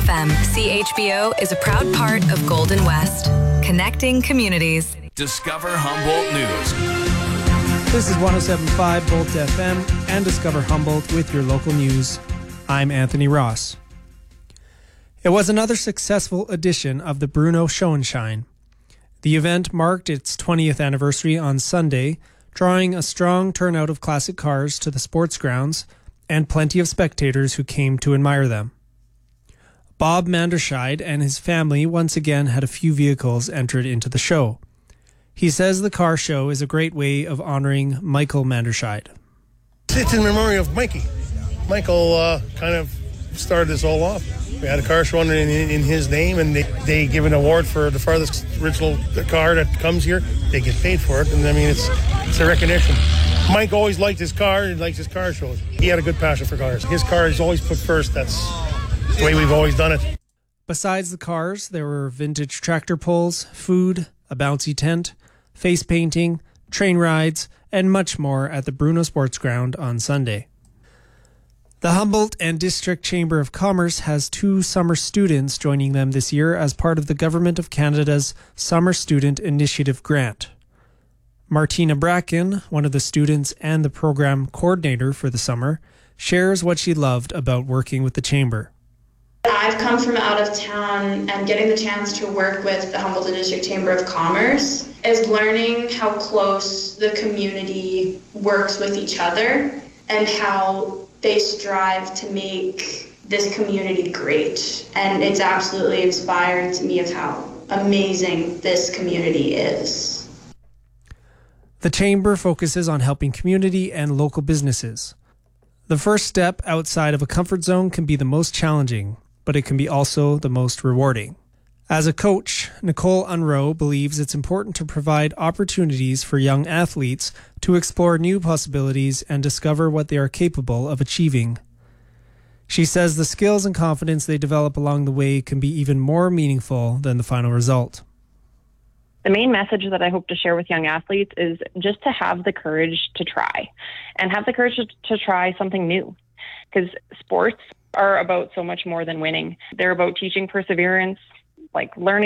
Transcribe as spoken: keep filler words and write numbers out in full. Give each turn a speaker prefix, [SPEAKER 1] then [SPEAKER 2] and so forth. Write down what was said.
[SPEAKER 1] M. C H B O is a proud part of Golden West, connecting communities.
[SPEAKER 2] Discover Humboldt News.
[SPEAKER 3] This is one oh seven point five Bolt F M and Discover Humboldt with your local news. I'm Anthony Ross. It was another successful edition of the Bruno Show and Shine. The event marked its twentieth anniversary on Sunday, drawing a strong turnout of classic cars to the sports grounds and plenty of spectators who came to admire them. Bob Manderscheid and his family once again had a few vehicles entered into the show. He says the car show is a great way of honoring Michael Manderscheid.
[SPEAKER 4] It's in memory of Mikey. Michael uh, kind of started this all off. We had a car show in, in, in his name, and they, they give an award for the farthest original car that comes here. They get paid for it, and I mean, it's it's a recognition. Mike always liked his car and likes his car shows. He had a good passion for cars. His car is always put first. That's the way we've always done it.
[SPEAKER 3] Besides the cars, there were vintage tractor pulls, food, a bouncy tent, face painting, train rides, and much more at the Bruno Sports Ground on Sunday. The Humboldt and District Chamber of Commerce has two summer students joining them this year as part of the Government of Canada's Summer Student Initiative grant. Martina Bracken, one of the students and the program coordinator for the summer, shares what she loved about working with the Chamber.
[SPEAKER 5] I've come from out of town, and getting the chance to work with the Humboldt District Chamber of Commerce is learning how close the community works with each other and how they strive to make this community great. And it's absolutely inspiring to me of how amazing this community is.
[SPEAKER 3] The Chamber focuses on helping community and local businesses. The first step outside of a comfort zone can be the most challenging, but it can be also the most rewarding. As a coach, Nicole Unroe believes it's important to provide opportunities for young athletes to explore new possibilities and discover what they are capable of achieving. She says the skills and confidence they develop along the way can be even more meaningful than the final result.
[SPEAKER 6] The main message that I hope to share with young athletes is just to have the courage to try and have the courage to, to try something new, because sports are about so much more than winning. They're about teaching perseverance, like learning